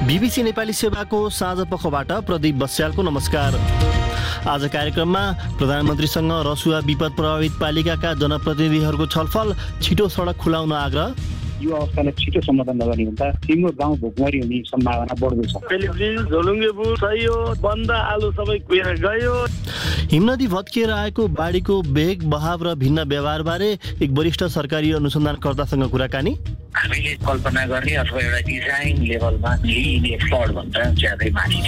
BBC Nepali सेवाको साँझ पखबाट प्रदीप बस्यालको नमस्कार। आज कार्यक्रममा प्रधानमन्त्रीसँग रसुवा विपद प्रभावित पालिकाका जनप्रतिनिधिहरूको छलफल, छिटो सडक खुलाउन आग्रह। यो अवस्थालाई छिटो समाधान नगर्ने हुँदा तिम्रो गाउँ भोकमरी हुने सम्भावना बढ्दो छ। बन्द आलु सबै कुहेर गयो। हिमनदी भत्किएर आएको बाढीको वेग, बहाव र भिन्न व्यवहारबारे एक वरिष्ठ सरकारी अनुसन्धानकर्तासँग कुराकानी। हामीले कल्पना गर्ने अथवा एउटा डिजाइन लेभलमा लिइने फ्लड भन्दा ज्यादै मानिने